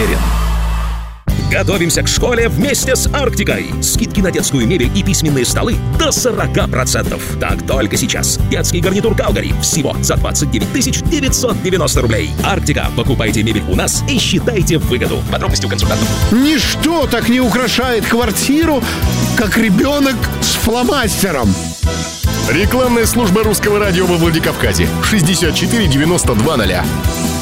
уверен. Готовимся к школе вместе с Арктикой. Скидки на детскую мебель и письменные столы до 40%. Так только сейчас. Детский гарнитур Calgary всего за 29 990 рублей. Арктика. Покупайте мебель у нас и считайте выгоду. Подробности у консультантов. Ничто так не украшает квартиру, как ребенок с фломастером. Рекламная служба Русского радио во Владикавказе. 64 92 0.